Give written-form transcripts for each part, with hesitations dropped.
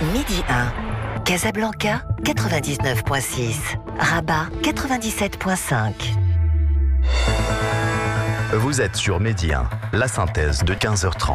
Midi 1. Casablanca, 99.6. Rabat, 97.5. Vous êtes sur Midi 1, la synthèse de 15h30.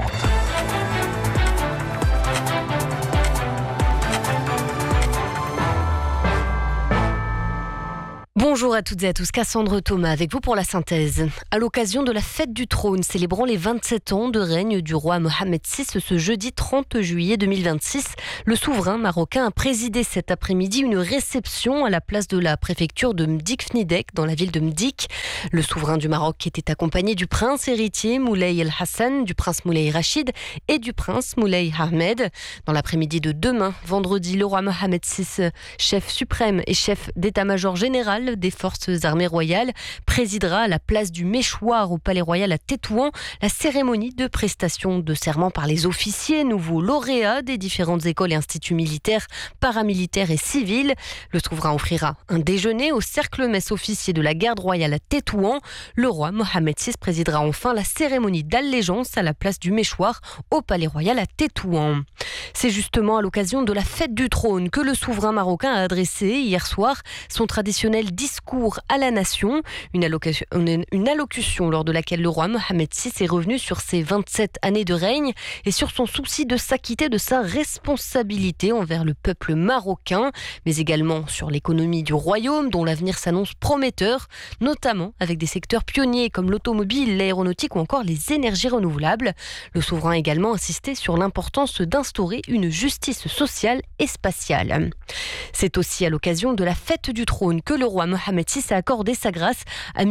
Bonjour à toutes et à tous, Cassandre Thomas avec vous pour la synthèse. À l'occasion de la fête du trône célébrant les 27 ans de règne du roi Mohamed VI ce jeudi 30 juillet 2026, le souverain marocain a présidé cet après-midi une réception à la place de la préfecture de Mdikfnidek dans la ville de Mdik. Le souverain du Maroc était accompagné du prince héritier Moulay El Hassan, du prince Moulay Rachid et du prince Moulay Ahmed. Dans l'après-midi de demain, vendredi, le roi Mohamed VI, chef suprême et chef d'état-major général des forces armées royales, présidera à la place du Méchoir au Palais Royal à Tétouan la cérémonie de prestation de serment par les officiers, nouveaux lauréats des différentes écoles et instituts militaires, paramilitaires et civils. Le souverain offrira un déjeuner au cercle-messe officier de la garde royale à Tétouan. Le roi Mohamed VI présidera enfin la cérémonie d'allégeance à la place du Méchoir au Palais Royal à Tétouan. C'est justement à l'occasion de la fête du trône que le souverain marocain a adressé hier soir son traditionnel discours à la nation, une allocution lors de laquelle le roi Mohamed VI est revenu sur ses 27 années de règne et sur son souci de s'acquitter de sa responsabilité envers le peuple marocain, mais également sur l'économie du royaume dont l'avenir s'annonce prometteur, notamment avec des secteurs pionniers comme l'automobile, l'aéronautique ou encore les énergies renouvelables. Le souverain a également insisté sur l'importance d'instaurer une justice sociale et spatiale. C'est aussi à l'occasion de la fête du trône que le roi Mohamed VI a accordé sa grâce à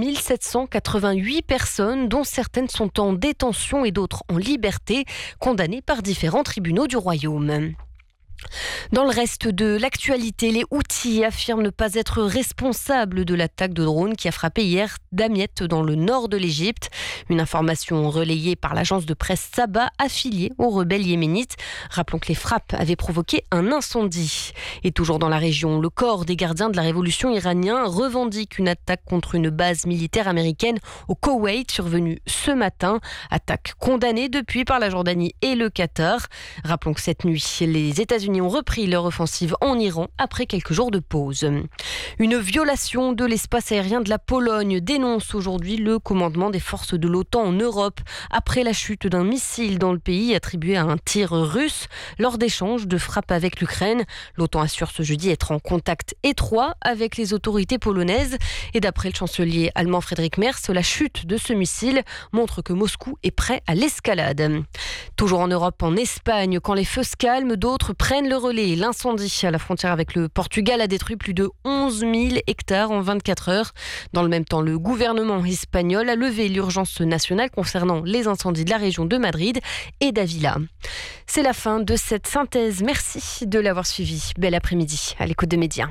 1788 personnes, dont certaines sont en détention et d'autres en liberté, condamnées par différents tribunaux du royaume. Dans le reste de l'actualité, les Houthis affirment ne pas être responsables de l'attaque de drone qui a frappé hier Damiet dans le nord de l'Égypte. Une information relayée par l'agence de presse Saba affiliée aux rebelles yéménites. Rappelons que les frappes avaient provoqué un incendie. Et toujours dans la région, le corps des gardiens de la révolution iranien revendique une attaque contre une base militaire américaine au Koweït survenue ce matin. Attaque condamnée depuis par la Jordanie et le Qatar. Rappelons que cette nuit, les États-Unis ont repris leur offensive en Iran après quelques jours de pause. Une violation de l'espace aérien de la Pologne dénonce aujourd'hui le commandement des forces de l'OTAN en Europe après la chute d'un missile dans le pays attribué à un tir russe lors d'échanges de frappes avec l'Ukraine. L'OTAN assure ce jeudi être en contact étroit avec les autorités polonaises et d'après le chancelier allemand Friedrich Merz, la chute de ce missile montre que Moscou est prêt à l'escalade. Toujours en Europe, en Espagne, quand les feux se calment, d'autres prennent le relais. L'incendie à la frontière avec le Portugal a détruit plus de 11 000 hectares en 24 heures. Dans le même temps, le gouvernement espagnol a levé l'urgence nationale concernant les incendies de la région de Madrid et d'Avila. C'est la fin de cette synthèse. Merci de l'avoir suivi. Bel après-midi à l'écoute de Média.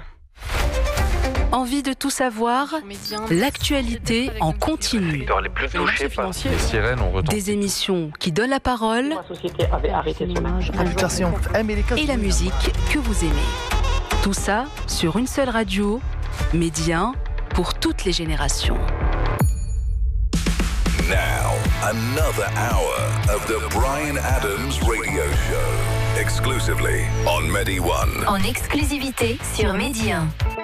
Envie de tout savoir? L'actualité en continu. Des émissions qui donnent la parole et la musique que vous aimez. Tout ça sur une seule radio, Midi 1 pour toutes les générations. Now, another hour of the Bryan Adams Radio Show. Exclusively on Medi 1. En exclusivité sur Midi 1.